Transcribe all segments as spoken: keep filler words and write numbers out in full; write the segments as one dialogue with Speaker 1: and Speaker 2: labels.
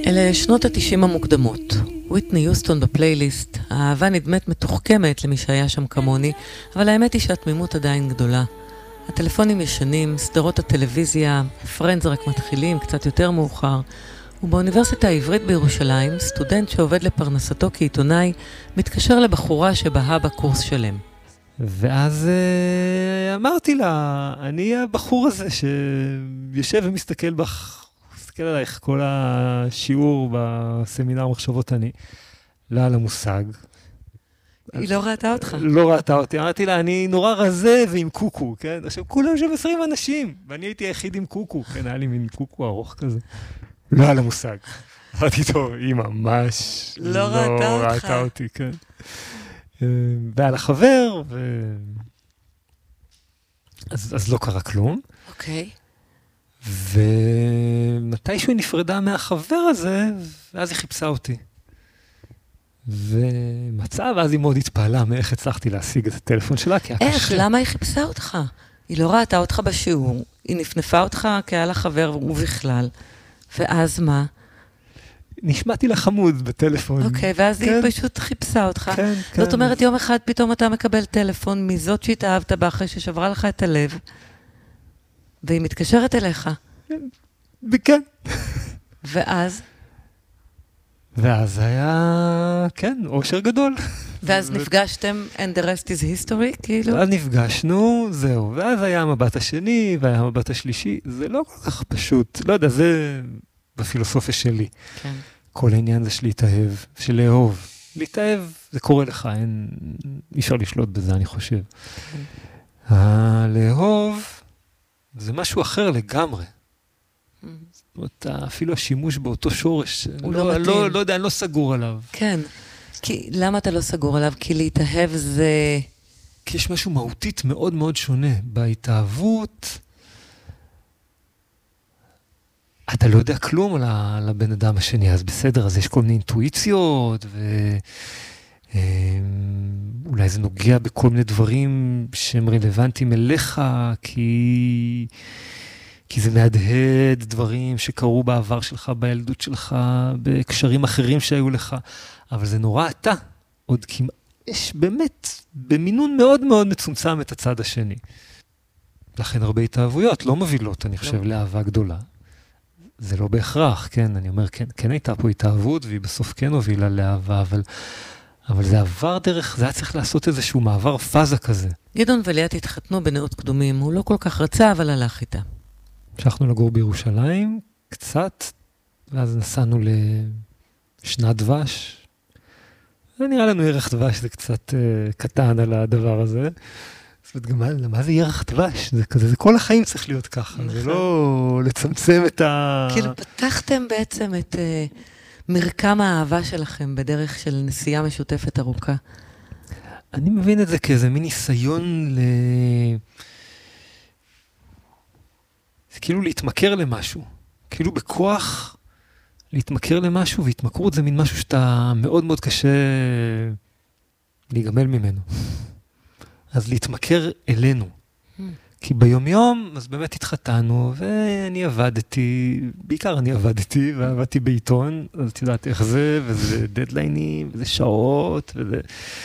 Speaker 1: אלה שנות התשעים המוקדמות. וויטני יוסטון בפלייליסט. האהבה נדמת מתוחכמת למי שהיה שם כמוני, אבל האמת היא שהתמימות עדיין גדולה. הטלפונים ישנים, סדרות הטלוויזיה, פרנדס רק מתחילים קצת יותר מאוחר, ובאוניברסיטה העברית בירושלים, סטודנט שעובד לפרנסתו כעיתונאי, מתקשר לבחורה שבאה בקורס שלם.
Speaker 2: ואז אמרתי לה, אני הבחור הזה שיושב ומסתכל בך, מסתכל עלייך כל השיעור בסמינר מחשבות אני, לא על המושג.
Speaker 1: היא לא ראתה אותך.
Speaker 2: לא ראתה אותי, אמרתי לה, אני נורא רזה ועם קוקו, כן? עכשיו, כולם שם עשרים אנשים, ואני הייתי היחיד עם קוקו, כן, היה לי מין קוקו ארוך כזה. לא על המושג. אמרתי, טוב, היא ממש
Speaker 1: לא ראתה אותך.
Speaker 2: ראתה אותי, כן. ועל החבר, ו... אז, אז לא קרה כלום.
Speaker 1: אוקיי.
Speaker 2: ומתישהו היא נפרדה מהחבר הזה, ואז היא חיפשה אותי. ומצאה, ואז היא מאוד התפעלה מאיך הצלחתי להשיג את הטלפון שלה, כי היה
Speaker 1: איך?
Speaker 2: קשה.
Speaker 1: למה היא חיפשה אותך? היא לא ראתה אותך בשיעור, היא נפנפה אותך כעל החבר ובכלל. ואז מה?
Speaker 2: נשמעתי לה חמוד בטלפון.
Speaker 1: אוקיי, ואז
Speaker 2: כן.
Speaker 1: היא פשוט חיפשה אותך.
Speaker 2: כן, כן.
Speaker 1: זאת אומרת, יום אחד פתאום אתה מקבל טלפון מזאת שהתאהבת בה אחרי ששברה לך את הלב, והיא מתקשרת אליך.
Speaker 2: כן.
Speaker 1: ואז?
Speaker 2: ואז היה, כן, אושר גדול.
Speaker 1: ואז נפגשתם, and the rest is history, כאילו?
Speaker 2: ואז נפגשנו, זהו. ואז היה המבט השני, והיה המבט השלישי. זה לא כל כך פשוט. לא יודע, זה בפילוסופיה שלי.
Speaker 1: כן.
Speaker 2: כל העניין זה של להתאהב, של לאהוב. להתאהב, זה קורה לך, אין, אי אפשר לשלוט בזה, אני חושב.
Speaker 1: כן.
Speaker 2: הלאהוב, זה משהו אחר לגמרי. זאת אומרת, אפילו השימוש באותו שורש,
Speaker 1: הוא
Speaker 2: לא,
Speaker 1: לא מתאים.
Speaker 2: לא, לא יודע, אני לא סגור עליו.
Speaker 1: כן. כי, למה אתה לא סגור עליו? כי להתאהב זה...
Speaker 2: כי יש משהו מהותית מאוד מאוד שונה. בהתאהבות, אתה לא יודע כלום על, ה, על הבן אדם השני, אז בסדר, אז יש כל מיני אינטואיציות, ואולי זה נוגע בכל מיני דברים שהם רלוונטיים אליך, כי... כי זה מהדהד דברים שקרו בעבר שלך, בילדות שלך, בקשרים אחרים שהיו לך, אבל זה נורא אתה. עוד כמעט, יש באמת, במינון מאוד מאוד מצומצם את הצד השני. לכן הרבה התאהבויות לא מובילות, אני חושב, לא. לאהבה גדולה. זה לא בהכרח, כן, אני אומר, כן, כן הייתה פה התאהבות, והיא בסוף כן הובילה לאהבה, אבל, אבל זה עבר דרך, זה היה צריך לעשות איזשהו מעבר פאזה כזה.
Speaker 1: גדעון וליאת התחתנו בנאות קדומים, הוא לא כל כך רצה, אבל הלך איתה.
Speaker 2: המשכנו לגור בירושלים, קצת, ואז נסענו לשנת דבש. נראה לנו ירח דבש, זה קצת uh, קטן על הדבר הזה. זאת אומרת, גם מה, מה זה ירח דבש? זה כזה, זה כל החיים צריך להיות ככה, זה לא לצמצם את ה...
Speaker 1: כאילו פתחתם בעצם את uh, מרקם האהבה שלכם בדרך של נסיעה משותפת ארוכה.
Speaker 2: אני מבין את זה כאיזה מין ניסיון ל... זה כאילו להתמכר למשהו, כאילו בכוח להתמכר למשהו, והתמכרות זה מין משהו שאתה מאוד מאוד קשה להיגמל ממנו. אז להתמכר אלינו. Hmm. כי ביום יום, אז באמת התחתנו, ואני עבדתי, בעיקר אני עבדתי, ועבדתי בעיתון, אז את יודעת איך זה, וזה דדליינים, וזה שעות, וזה...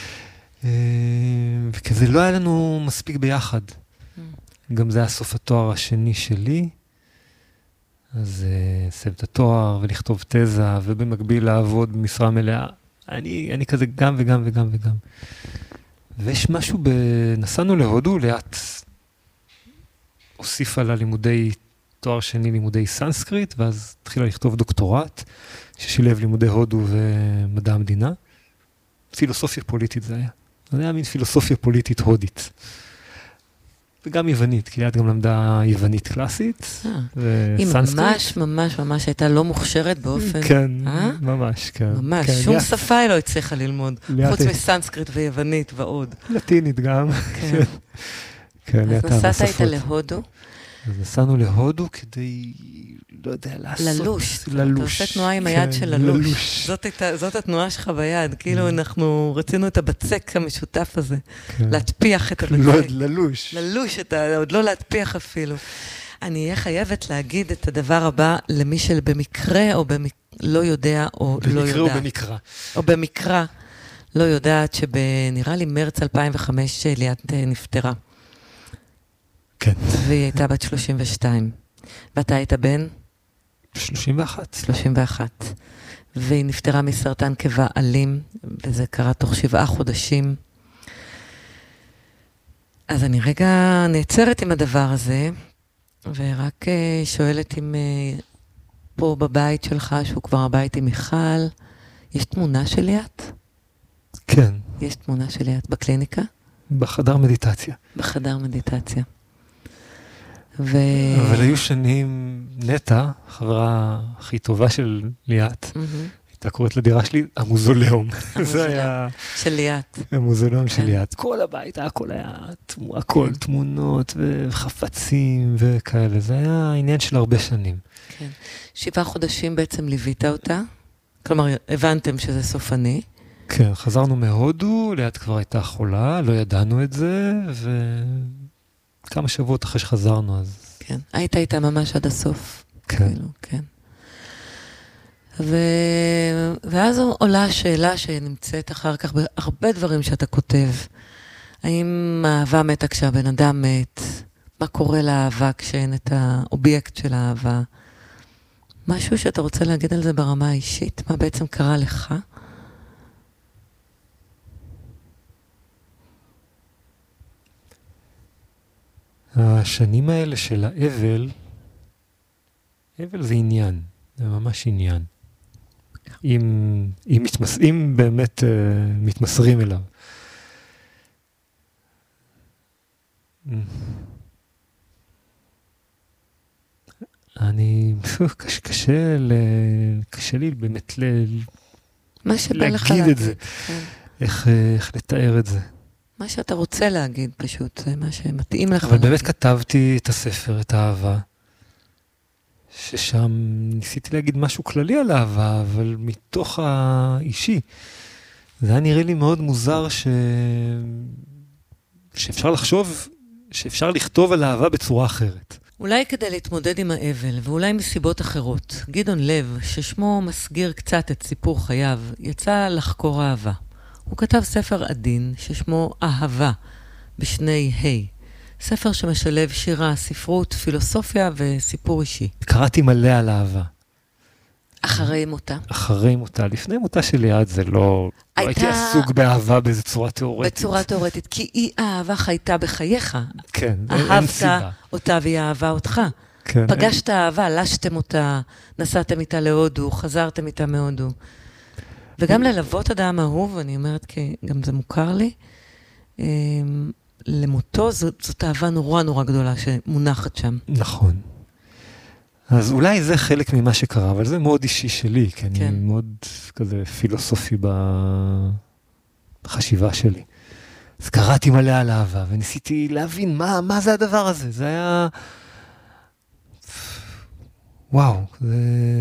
Speaker 2: וכזה לא היה לנו מספיק ביחד. גם זה היה סוף התואר השני שלי, אז uh, סיים את התואר ולכתוב תזה, ובמקביל לעבוד במשרה מלאה. אני, אני כזה גם וגם וגם וגם. ויש משהו, ב... נסענו להודו, לאט הוסיפה ללימודי תואר שני, לימודי סנסקריט, ואז התחילה לכתוב דוקטורט, ששילב לימודי הודו ומדע המדינה. פילוסופיה פוליטית זה היה. זה היה מין פילוסופיה פוליטית הודית. וגם יוונית, כי ליאת גם למדה יוונית קלאסית.
Speaker 1: היא ממש, ממש, ממש הייתה לא מוכשרת באופן...
Speaker 2: כן, ממש, כן.
Speaker 1: ממש, שום שפה היא לא הצליחה ללמוד, חוץ מסנסקריט ויוונית ועוד.
Speaker 2: לטינית גם.
Speaker 1: כן. אז נסעת איתה להודו?
Speaker 2: אז נסענו להודו כדי, לא יודע, לעשות...
Speaker 1: ללוש. ללוש. אתה עושה תנועה עם היד של ללוש. זאת התנועה שלך ביד. כאילו אנחנו רצינו את הבצק המשותף הזה. להטפיח את הבצק.
Speaker 2: ללוש.
Speaker 1: ללוש, עוד לא להטפיח אפילו. אני אהיה חייבת להגיד את הדבר הבא למי שבמקרה או במק... לא יודע או לא יודעת.
Speaker 2: במקרה או במקרה.
Speaker 1: או במקרה לא יודעת שבנראה לי מרץ אלפיים וחמש ליאת נפטרה.
Speaker 2: כן.
Speaker 1: והיא הייתה בת שלושים ושתיים. ואתה היית בן?
Speaker 2: שלושים ואחת.
Speaker 1: שלושים ואחת. והיא נפטרה מסרטן קיבה אלים, וזה קרה תוך שבעה חודשים. אז אני רגע נעצרת עם הדבר הזה, ורק שואלת אם פה בבית שלך, שהוא כבר הבית עם מיכל, יש תמונה של ליאת?
Speaker 2: כן.
Speaker 1: יש תמונה של ליאת בקליניקה?
Speaker 2: בחדר מדיטציה.
Speaker 1: בחדר מדיטציה. ו...
Speaker 2: אבל היו שנים, נטע, חברה הכי טובה של ליאת, mm-hmm. הייתה קוראת לדירה שלי המוזולאום. זה היה...
Speaker 1: של ליאת.
Speaker 2: המוזולאום של ליאת. כל הבית, הכל היה, הכל, תמונות וחפצים וכאלה. זה היה עניין של הרבה שנים.
Speaker 1: כן. שבעה חודשים בעצם ליווית אותה? כלומר, הבנתם שזה סופני?
Speaker 2: כן, חזרנו מהודו, ליאת כבר הייתה חולה, לא ידענו את זה, וכמה שבועות אחרי שחזרנו אז...
Speaker 1: כן, היית איתה ממש עד הסוף.
Speaker 2: כן.
Speaker 1: כאילו, כן. ו... ואז עולה השאלה שנמצאת אחר כך בהרבה דברים שאתה כותב. האם האהבה מתה כשהבן אדם מת? מה קורה לאהבה כשאין את האובייקט של האהבה? משהו שאתה רוצה להגיד על זה ברמה האישית? מה בעצם קרה לך?
Speaker 2: השנים האלה של האבל, אבל זה עניין, זה ממש עניין. אם, אם, מתמס, אם באמת uh, מתמסרים אליו. אני, קשה, קשה, קשה לי באמת ל,
Speaker 1: מה שבא לך
Speaker 2: להגיד את זה,
Speaker 1: כן.
Speaker 2: איך, איך לתאר את זה.
Speaker 1: מה שאתה רוצה להגיד פשוט, זה מה שמתאים לך.
Speaker 2: אבל באמת כתבתי את הספר, את האהבה, ששם ניסיתי להגיד משהו כללי על האהבה, אבל מתוך האישי. זה היה נראה לי מאוד מוזר ש... שאפשר לחשוב, שאפשר לכתוב על האהבה בצורה אחרת.
Speaker 1: אולי כדי להתמודד עם האבל, ואולי מסיבות אחרות, גדעון לב, ששמו מסגיר קצת את סיפור חייו, יצא לחקור אהבה. הוא כתב ספר עדין ששמו אהבה, בשני היי. ספר שמשלב שירה, ספרות, פילוסופיה וסיפור אישי.
Speaker 2: קראתי מלא על אהבה.
Speaker 1: אחרי מותה?
Speaker 2: אחרי מותה. לפני מותה של ליאת זה לא... הייתה... לא הייתי עסוק באהבה באיזו צורה תיאורטית.
Speaker 1: בצורה תיאורטית, כי היא האהבה חייתה בחייך.
Speaker 2: כן, אין סיבה.
Speaker 1: אהבת אותה והיא אהבה אותך.
Speaker 2: כן,
Speaker 1: פגשת אין... אהבה, לשתם אותה, נסעתם איתה להודו, חזרתם איתה מהודו. וגם ללוות אדם אהוב, אני אומרת, כי גם זה מוכר לי, למותו זאת, זאת אהבה נורא נורא גדולה שמונחת שם.
Speaker 2: נכון. אז אולי זה חלק ממה שקרה, אבל זה מאוד אישי שלי, כי אני כן. מאוד כזה פילוסופי בחשיבה שלי. אז קראתי מלא על אהבה, וניסיתי להבין מה, מה זה הדבר הזה. זה היה... וואו, זה...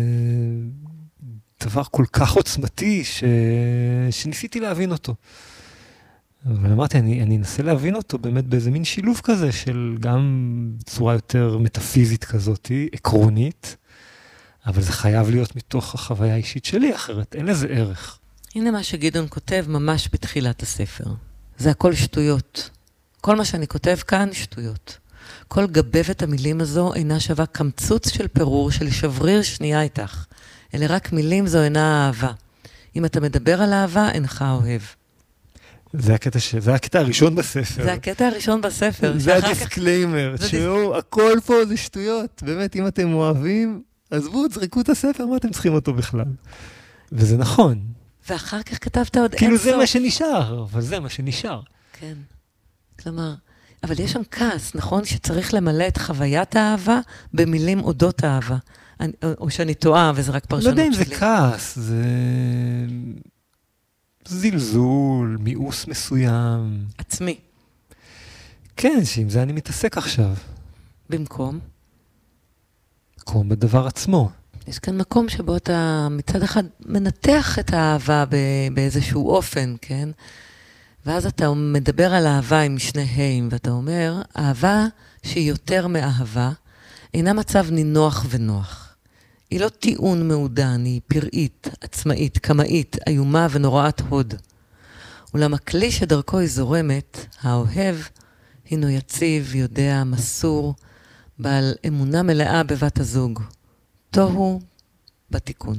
Speaker 2: דבר כל כך עוצמתי ש... שניסיתי להבין אותו. אבל אמרתי, אני, אני אנסה להבין אותו באמת באיזה מין שילוב כזה של גם צורה יותר מטאפיזית כזאת, עקרונית, אבל זה חייב להיות מתוך החוויה האישית שלי, אחרת אין לזה ערך.
Speaker 1: הנה מה שגדעון כותב ממש בתחילת הספר. זה הכל שטויות. כל מה שאני כותב כאן, שטויות. כל גבבת המילים הזו אינה שווה קמצוץ של פירור של שבריר שנייה איתך. אלה רק מילים זו אינה אהבה. אם אתה מדבר על אהבה, אינך אוהב.
Speaker 2: זה הקטע, ש... זה הקטע הראשון בספר.
Speaker 1: זה הקטע הראשון בספר.
Speaker 2: זה הדיסקליימר, שהוא, הכל פה זה שטויות. באמת, אם אתם אוהבים, עזבו, זרקו את הספר, מה אתם צריכים אותו בכלל? וזה נכון.
Speaker 1: ואחר כך כתבת עוד אין סוף.
Speaker 2: כאילו זה מה שנשאר, אבל זה מה שנשאר.
Speaker 1: כן. כלומר, אבל יש שם כעס, נכון? שצריך למלא את חוויית האהבה במילים אודות האהבה. אני, או שאני טועה, וזה רק פרשנות שלי.
Speaker 2: לא יודע אם זה כעס, זה זלזול, מיאוס מסוים.
Speaker 1: עצמי.
Speaker 2: כן, שעם זה אני מתעסק עכשיו.
Speaker 1: במקום?
Speaker 2: במקום בדבר עצמו.
Speaker 1: יש כאן מקום שבו אתה מצד אחד מנתח את האהבה באיזשהו אופן, כן? ואז אתה מדבר על אהבה עם שני היים, ואתה אומר, אהבה שהיא יותר מאהבה, אינה מצב נינוח ונוח. היא לא טיעון מעודן, היא פראית, עצמאית, קמאית, איומה ונוראת הוד. אולם הכלי שדרכו היא זורמת, האוהב, הינו יציב, יודע, מסור, בעל אמונה מלאה בבת הזוג. תוהו בתיקון.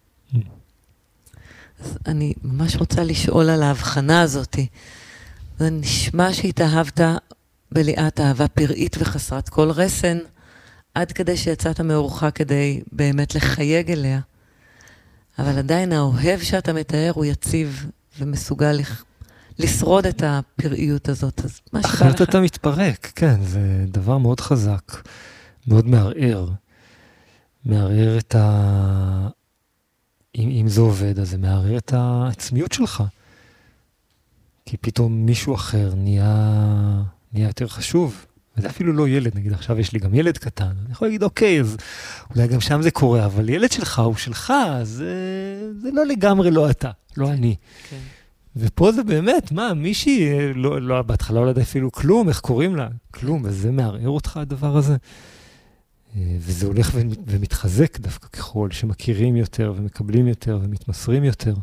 Speaker 1: אז אני ממש רוצה לשאול על ההבחנה הזאת. זה נשמע שהתאהבת בליאת אהבה פראית וחסרת כל רסן, עד כדי שיצאת מאורך כדי באמת לחייג אליה. אבל עדיין האוהב שאתה מתאר הוא יציב ומסוגל לשרוד את הפראיות הזאת. אז מה שבא לך?
Speaker 2: אחרת אתה מתפרק, כן, זה דבר מאוד חזק, מאוד מערער. מערער את ה... אם, אם זה עובד, אז זה מערער את העצמיות שלך. כי פתאום מישהו אחר נהיה, נהיה יותר חשוב. וזה אפילו לא ילד, נגיד עכשיו יש לי גם ילד קטן. אני יכול להגיד, אוקיי, אז אולי גם שם זה קורה, אבל ילד שלך הוא שלך, אז זה, זה לא לגמרי לא אתה, לא אני.
Speaker 1: כן.
Speaker 2: ופה זה באמת, מה, מישהי, לא, לא, בהתחלה לא יודע אפילו כלום, איך קוראים לה? כלום, וזה מערער אותך הדבר הזה. וזה הולך ומתחזק דווקא ככל שמכירים יותר ומקבלים יותר ומתמסרים יותר.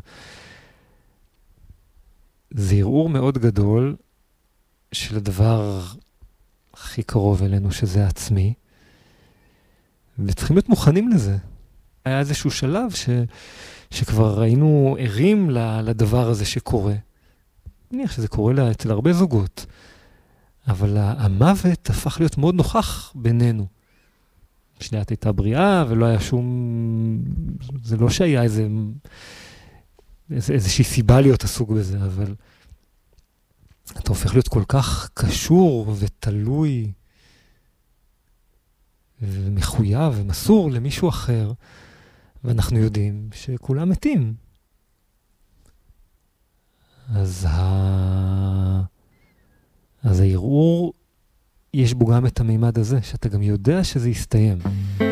Speaker 2: זה ערעור מאוד גדול של הדבר הכי קרוב אלינו, שזה עצמי, וצריכים להיות מוכנים לזה. היה איזשהו שלב ש, שכבר היינו ערים לדבר הזה שקורה. אני מניח שזה קורה לה, אצל הרבה זוגות, אבל המוות הפך להיות מאוד נוכח בינינו. שנייה הייתה בריאה, ולא היה שום... זה לא שהיה איזה... איזה איזושהי סיבה להיות עסוק בזה, אבל אתה הופך להיות כל כך קשור ותלוי ומחויב ומסור למישהו אחר, ואנחנו יודעים שכולם מתים. אז ה... אז הערעור, יש בו גם את המימד הזה, שאתה גם יודע שזה יסתיים.